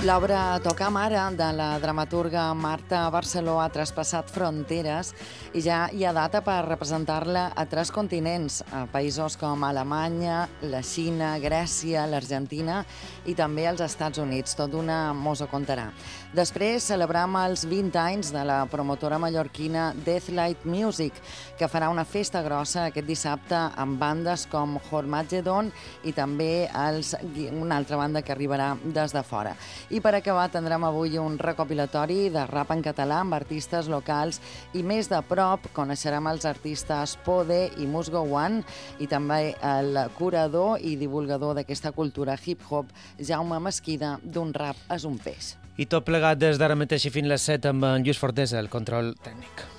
L'obra Tocar Mare de la dramaturga Marta Barceló ha traspassat fronteres i ja hi ha data per representar-la a 3 continents, a països com Alemanya, la Xina, Grècia, l'Argentina i també als Estats Units. Tot una mos ho contarà. Després celebram els 20 anys de la promotora mallorquina Deathlight Music, que farà una festa grossa aquest dissabte amb bandes com Hormagedon i també una altra banda que arribarà des de fora. I per acabar tindrem avui un recopilatori de rap en català amb artistes locals i més de prop coneixerem els artistes Pode i Musgo One i també el curador i divulgador d'aquesta cultura hip-hop Jaume Mesquida d'un rap és un peix. I tot plegat des d'ara mateix i fins les 7 amb en Lluís Fortesa, el control tècnic.